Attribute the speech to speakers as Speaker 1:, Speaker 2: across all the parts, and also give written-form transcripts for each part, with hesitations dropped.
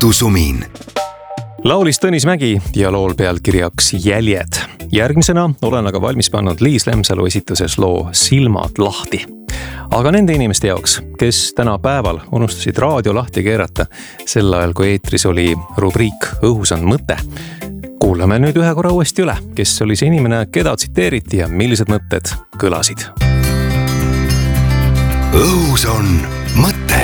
Speaker 1: õhtusumin.
Speaker 2: Laulis Tõnis Mägi ja lool pealkirjaks Jäljed. Järgmisena olen aga valmis pannud Liis Lemsalu esituses loo Silmad lahti. Aga nende inimeste jaoks, kes täna päeval unustasid raadio lahti keerata, sel ajal kui eetris oli rubriik Õhus on mõte, kuulame nüüd ühe korra uuesti üle, kes oli see inimene, keda tsiteeriti ja millised mõtted kõlasid.
Speaker 1: Õhus on mõte.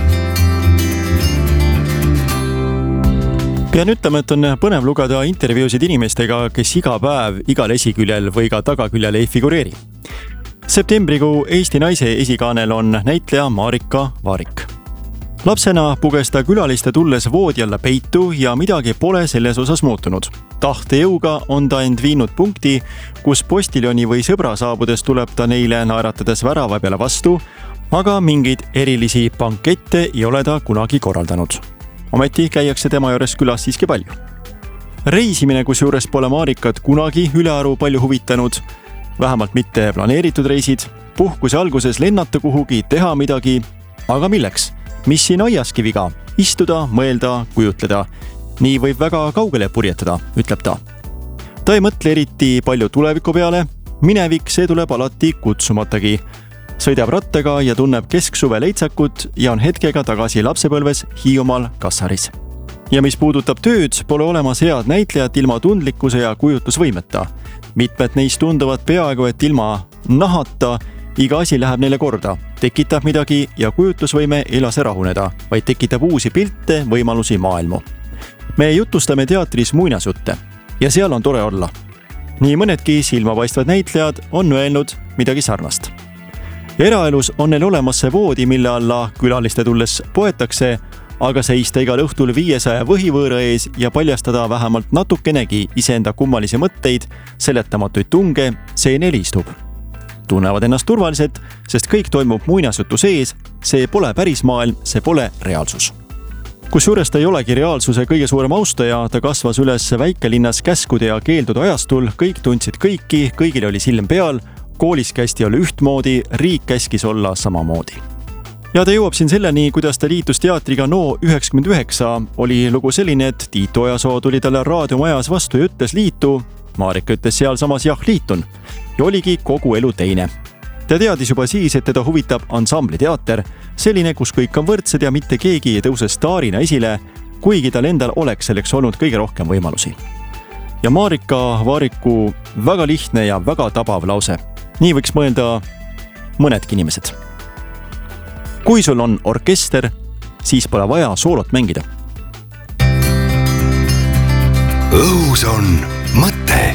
Speaker 3: Pean ütlema, et on põnev lugeda intervjuusid inimestega, kes iga päev igal esiküljel või ka tagaküljel ei figureeri. Septembrikuu Eesti naise esikaanel on näitleja Marika Vaarik. Lapsena puges ta külaliste tulles voodi alla peitu ja midagi pole selles osas muutunud. Tahtejõuga on ta end viinud punkti, kus postiljoni või sõbra saabudes tuleb ta neile naeratades värava peale vastu, aga mingeid erilisi bankette ei ole ta kunagi korraldanud. Ometi käiakse tema juures külas siiski palju. Reisimine, kus juures pole Marikat kunagi ülearu palju huvitanud, vähemalt mitte planeeritud reisid, puhkuse alguses lennata kuhugi, teha midagi, aga milleks? Mis siin aiaski viga? Istuda, mõelda, kujutleda. Nii võib väga kaugele purjetada, ütleb ta. Ta ei mõtle eriti palju tuleviku peale, minevik see tuleb alati kutsumatagi. Sõidab rattaga ja tunneb kesksuve leitsakut ja on hetkega tagasi lapsepõlves Hiiumaal Kassaris. Ja mis puudutab tööd, pole olemas head näitlejat ilma tundlikkuse ja kujutlusvõimeta. Mitmed neist tunduvad peaaegu, et ilma nahata iga asi läheb neile korda, tekitab midagi ja kujutlusvõime ei lase rahuneda, vaid tekitab uusi pilte, võimalusi maailmu. Me jutustame teatris muinasjutte ja seal on tore olla. Nii mõnedki silmapaistvad näitlejad on öelnud midagi sarnast. Eraelus on neil olemas see voodi, mille alla külaliste tulles poetakse, aga seista igal õhtul 500 võhivõõra ees ja paljastada vähemalt natukenegi iseenda kummalisi mõtteid, seletamatuid tunge, see neil istub. Tunnevad ennast turvaliselt, sest kõik toimub muinasjutu sees, see pole päris maailm, see pole reaalsus. Kusjuures ta ei olegi reaalsuse kõige suurem austaja, ta kasvas üles väikelinnas käskude ja keeldude ajastul, kõik tundsid kõiki, kõigil oli silm peal, koolis kästi olla ühtmoodi, riik käskis olla samamoodi. Ja ta jõuab siin selleni, kuidas ta liitus teatriga No 99, oli lugu selline, et Tiit Ojasoo tuli talle raadiomajas vastu ja ütles liitu, Marika ütles seal samas jah liitun ja oligi kogu elu teine. Ta teadis juba siis, et teda huvitab ansambliteater, selline, kus kõik on võrdsed ja mitte keegi ei tõuse staarina esile, kuigi tal endal oleks selleks olnud kõige rohkem võimalusi. Ja Marika Vaariku väga lihtne ja väga tabav lause. Nii võiks mõelda mõnedki inimesed. Kui sul on orkester, siis pole vaja soolot mängida.
Speaker 1: Õhus on mõte.